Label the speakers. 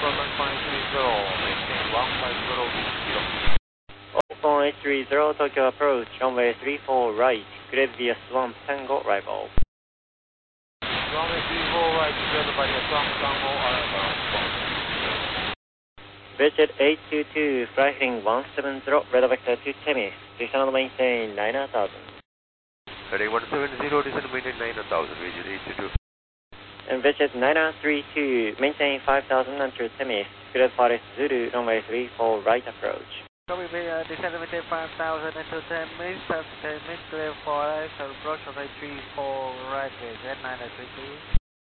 Speaker 1: 1830, Tokyo approach, runway 34 right, cleared via Swamp Tango arrival.
Speaker 2: Runway 34 right, cleared by the Swamp Tango arrival.
Speaker 1: Bridget 822, fly heading 170, radar vector to Temis, descend and maintain 9000.
Speaker 2: Heading 170, descend and maintain 9000, Bridget 822.
Speaker 1: And Bridget 9032, maintain 5000 until Temis, cleared Paris Zulu, runway 34 right approach.
Speaker 3: Copy, descend and maintain 5000 until Temis, clear for us, approach runway 34 right, Bridget 9032.